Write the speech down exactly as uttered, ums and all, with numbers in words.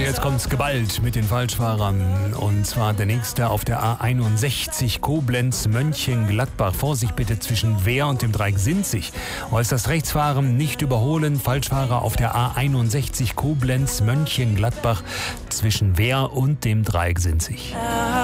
Jetzt kommt's geballt mit den Falschfahrern. Und zwar der nächste auf der A einundsechzig Koblenz-Mönchengladbach. Vorsicht bitte zwischen Wehr und dem Dreieck Sinzig. Äußerst Rechtsfahren nicht überholen. Falschfahrer auf der A einundsechzig Koblenz-Mönchengladbach zwischen Wehr und dem Dreieck Sinzig.